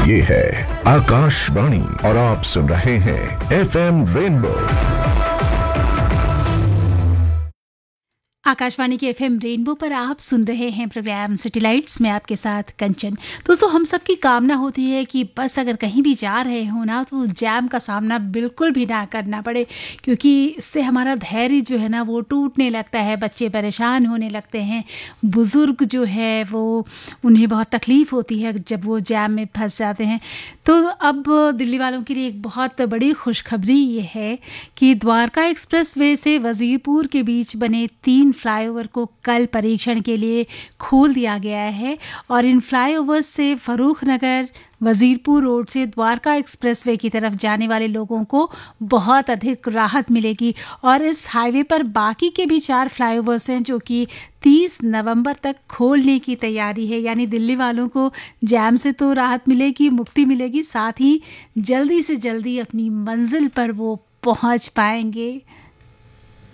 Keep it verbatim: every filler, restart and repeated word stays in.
ये है आकाशवाणी और आप सुन रहे हैं एफ एम रेनबो। आकाशवाणी के एफएम रेनबो पर आप सुन रहे हैं प्रोग्राम सिटी लाइट्स में आपके साथ कंचन। दोस्तों, हम सबकी कामना होती है कि बस अगर कहीं भी जा रहे हो ना तो जैम का सामना बिल्कुल भी ना करना पड़े, क्योंकि इससे हमारा धैर्य जो है ना वो टूटने लगता है, बच्चे परेशान होने लगते हैं, बुज़ुर्ग जो है वो उन्हें बहुत तकलीफ़ होती है जब वो जैम में फंस जाते हैं। तो अब दिल्ली वालों के लिए एक बहुत बड़ी खुशखबरी ये है कि द्वारका एक्सप्रेस वे से वज़ीरपुर के बीच बने तीन फ्लाईओवर को कल परीक्षण के लिए खोल दिया गया है और इन फ्लाईओवर्स से फरूख नगर वज़ीरपुर रोड से द्वारका एक्सप्रेसवे की तरफ जाने वाले लोगों को बहुत अधिक राहत मिलेगी। और इस हाईवे पर बाकी के भी चार फ्लाईओवर्स हैं जो कि तीस नवंबर तक खोलने की तैयारी है। यानी दिल्ली वालों को जैम से तो राहत मिलेगी, मुक्ति मिलेगी, साथ ही जल्दी से जल्दी अपनी मंजिल पर वो पहुंच पाएंगे।